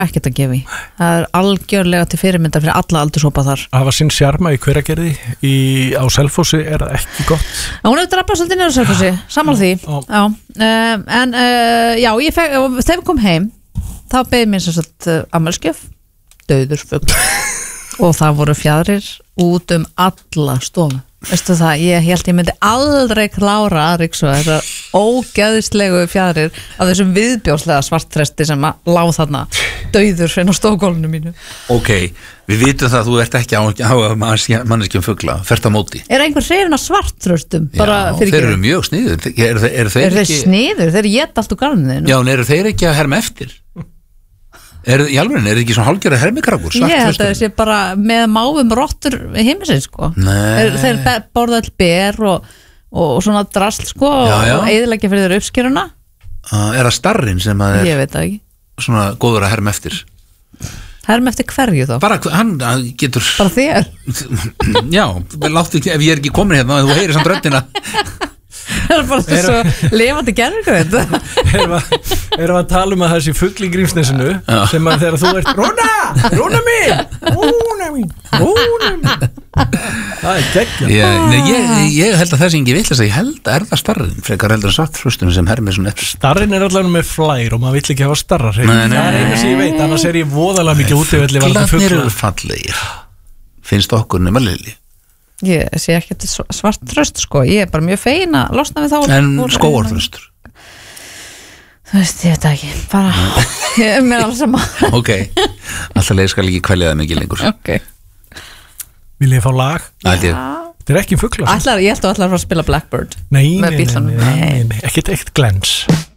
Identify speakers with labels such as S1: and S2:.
S1: ekkert að gefa í. Það algjörlega til fyrirmyndar fyrir alla aldurshópa þar.
S2: Það var sinn sjarma í Hveragerði á Selfossi er það ekki gott.
S1: Hún hefur drabbað svolítið niður á Selfossi, sammála því. Þegar við kom heim þá beið mér sem sagt afmælisgjöf, dauður fugl og það voru fjaðrir út alla stofu. Veistu það, ég held ég myndi aldrei klára að ryksuga þessar ógeðislegu fjaðrir af þessum viðbjóðslega svarttresti sem lá þarna dauður inn á stofgólfinu mínu.
S3: Ok, við vitum það að þú ert ekki á manneskjum fugla, fert á móti.
S1: Er einhver hrifin af svarttröstum?
S3: Já, þeir eru mjög sniður. Eru þeir
S1: sniður? Þeir éta allt úr garðinu.
S3: Já, en eru þeir ekki að herma eftir? Í alveg, er ekki svona hálfgerða hermikrakkur?
S1: Ég held að þessi bara með máum rottur heimsins, sko.
S3: Nei.
S1: Þeir borða all ber og svona drasl, sko, og eyðileggja fyrir þeir uppskeruna.
S3: Er það starrinn sem að
S1: Ég veit það ekki.
S3: Svona góður að herma eftir?
S1: Herma eftir hverju þá?
S3: Bara, hann getur...
S1: Bara þér?
S3: Já, láttu ekki, ef ég er ekki komin hérna, þú heyrir samt röddina.
S1: Það er bara svo lifandi gerðingröð.
S2: Erum að tala um að það sé fugl í Grímsnesinu sem að þegar þú ert Rúna mín það er geggjað.
S3: Ég held að það sé ekki vitlaust, ég held að það starrinn frekar heldur en svartfröstunum sem hermir svona eftir.
S2: Starrinn er allavega með flær og maður vill ekki hafa starrar. Það er einu sem ég veit, annars er ég voðalega mikið útivelli
S3: Fuglarnir eru fallegir, finnst okkur nema Lilji.
S1: Ég sé ekki svarttröst, sko. Ég er bara mjög fegin að losna við þá.
S3: En skógarþröstur?
S1: Þú veist, ég veit ekki. Bara, ég er með alls sama.
S3: Ok, alltaf leið skal ekki kvelja það mikið lengur.
S1: Ok.
S2: Vil ég fá lag?
S3: Þetta
S2: er ekki fuglar.
S1: Ég held að allar að spila Blackbird.
S2: Nei, ekkert Glens.